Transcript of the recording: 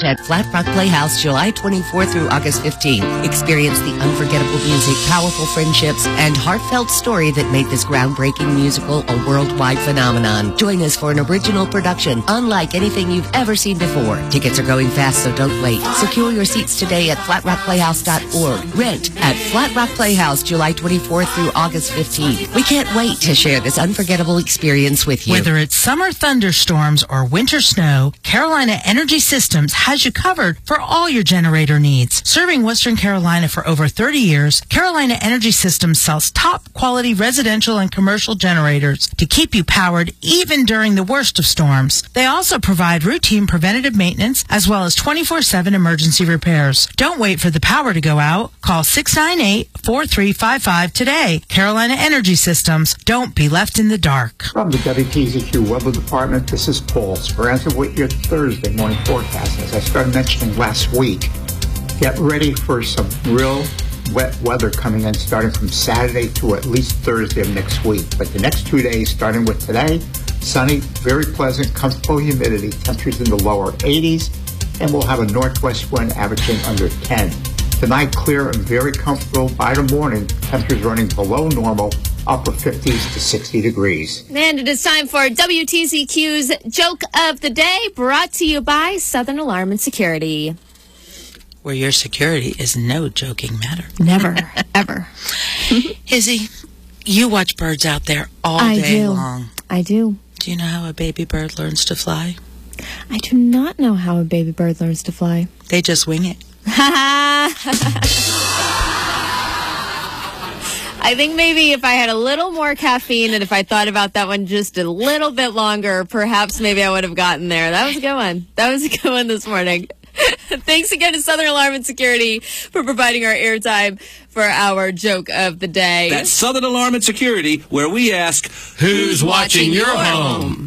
event at Flat Rock Playhouse July 24 through August 15. Experience the unforgettable music, powerful friendships, and heartfelt story that made this groundbreaking musical a worldwide phenomenon. Join us for an original production unlike anything you've ever seen before. Tickets are going fast, so don't wait. Secure your seats today at flatrockplayhouse.org. Rent at Flat Rock Playhouse July 24 through August 15. We can't wait to share this unforgettable experience with you. Whether it's summer thunderstorms or winter snow, Carolina Energy Systems has you covered for all your generator needs. Serving Western Carolina for over 30 years, Carolina Energy Systems sells top quality residential and commercial generators to keep you powered even during the worst of storms. They also provide routine preventative maintenance as well as 24/7 emergency repairs. Don't wait for the power to go out. Call 698-4355 today. Carolina Energy Systems. Don't be left in the dark. From the WTZQ Weather Department, this is Paul Speranza with your Thursday morning forecast. As I started mentioning last week, get ready for some real wet weather coming in starting from Saturday to at least Thursday of next week. But the next 2 days, starting with today, sunny, very pleasant, comfortable humidity, temperatures in the lower 80s, and we'll have a northwest wind averaging under 10. Tonight, clear and very comfortable. By the morning, temperatures running below normal, upper 50s to 60 degrees. And it is time for WTZQ's Joke of the Day, brought to you by Southern Alarm and Security. Where your security is no joking matter. Never, ever. Izzy, you watch birds out there all day long. I do. Do you know how a baby bird learns to fly? I do not know how a baby bird learns to fly. They just wing it. I think maybe if I had a little more caffeine and if I thought about that one just a little bit longer, perhaps maybe I would have gotten there. That was a good one. That was a good one this morning. Thanks again to Southern Alarm and Security for providing our airtime for our Joke of the Day. That's Southern Alarm and Security, where we ask, who's watching your home?